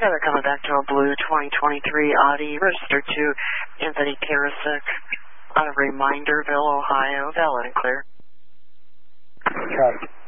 Yeah, they're coming back to a blue 2023 Audi, registered to Anthony Karasik out of Reminderville, Ohio. Valid and clear. Copy.